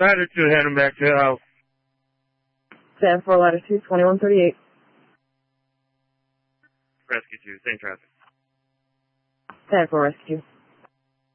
Ladder 2 heading back to the house. 10-4, ladder 2, 2138. Rescue 2, same traffic. 10-4, rescue.